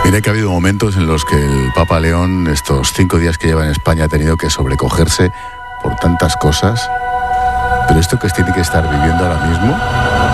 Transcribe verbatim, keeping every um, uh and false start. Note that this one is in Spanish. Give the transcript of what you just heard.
Mira que ha habido momentos en los que el Papa León, estos cinco días que lleva en España, ha tenido que sobrecogerse por tantas cosas. Pero esto que tiene que estar viviendo ahora mismo...